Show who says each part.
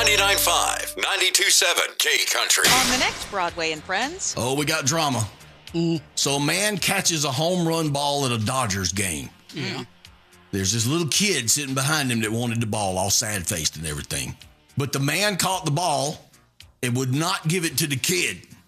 Speaker 1: 99.5, 92.7 K Country.
Speaker 2: On the next Broadway and Friends.
Speaker 3: Oh, we got drama. So a man catches a home run ball at a Dodgers game.
Speaker 4: Yeah.
Speaker 3: There's this little kid sitting behind him that wanted the ball, all sad-faced and everything. But the man caught the ball and would not give it to the kid.